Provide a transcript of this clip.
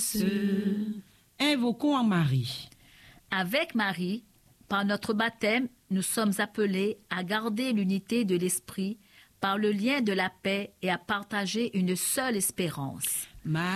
Invoquons en Marie. Avec Marie, par notre baptême, nous sommes appelés à garder l'unité de l'esprit par le lien de la paix et à partager une seule espérance.